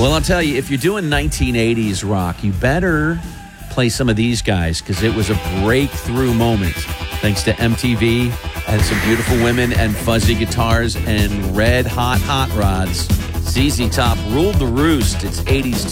Well, I'll tell you, if you're doing 1980s rock, you better play some of these guys because it was a breakthrough moment. Thanks to MTV and some beautiful women and fuzzy guitars and red hot rods. ZZ Top ruled the roost. It's 80s